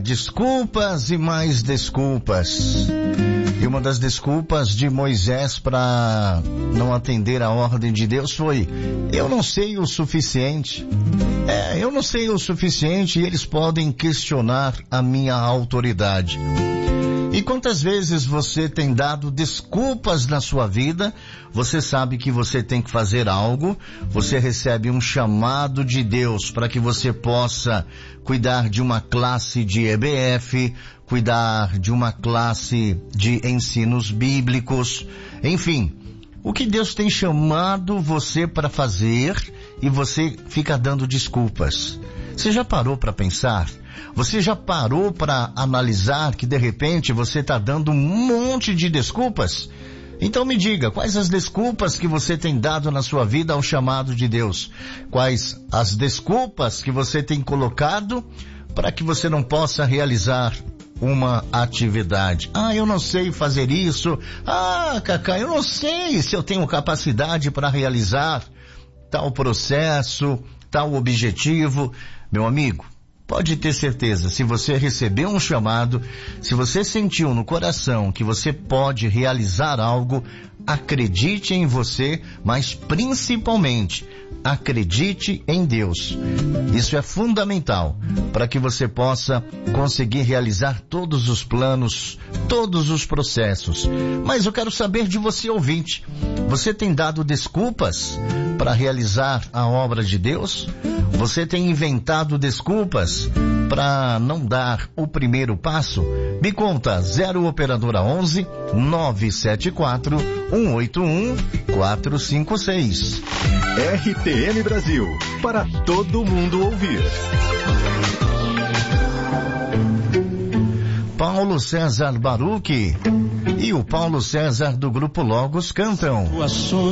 desculpas e mais desculpas. E uma das desculpas de Moisés para não atender a ordem de Deus foi: eu não sei o suficiente. Eu não sei o suficiente e eles podem questionar a minha autoridade. E quantas vezes você tem dado desculpas na sua vida? Você sabe que você tem que fazer algo, você recebe um chamado de Deus para que você possa cuidar de uma classe de EBF, cuidar de uma classe de ensinos bíblicos, enfim, o que Deus tem chamado você para fazer e você fica dando desculpas. Você já parou para pensar? Você já parou para analisar que de repente você está dando um monte de desculpas? Então me diga, quais as desculpas que você tem dado na sua vida ao chamado de Deus? Quais as desculpas que você tem colocado para que você não possa realizar uma atividade? Eu não sei fazer isso. Cacá, eu não sei se eu tenho capacidade para realizar tal processo, tal objetivo. Meu amigo, pode ter certeza, se você recebeu um chamado, se você sentiu no coração que você pode realizar algo, acredite em você, mas principalmente acredite em Deus. Isso é fundamental para que você possa conseguir realizar todos os planos, todos os processos. Mas eu quero saber de você, ouvinte. Você tem dado desculpas para realizar a obra de Deus? Você tem inventado desculpas para não dar o primeiro passo? Me conta, 0 operadora 11 974 181 456. RTM Brasil, para todo mundo ouvir. Paulo César Baruch e o Paulo César do Grupo Logos cantam